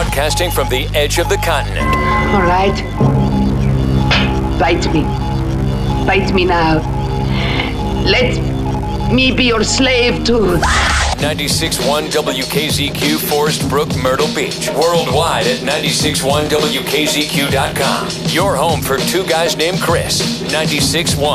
Broadcasting from the edge of the continent. All right. Bite me. Bite me now. Let me be your slave too. 96.1 WKZQ, Forest Brook, Myrtle Beach. Worldwide at 96.1WKZQ.com. Your home for two guys named Chris. 96.1